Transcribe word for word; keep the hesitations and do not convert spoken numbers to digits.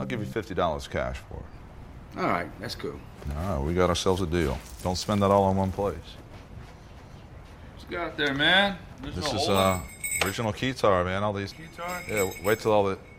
I'll give you fifty dollars cash for it. All right, that's cool. All right, we got ourselves a deal. Don't spend that all in one place. What's got there, man? There's This no is hole. uh, original keytar, man. All these. Guitar? Yeah, wait till all the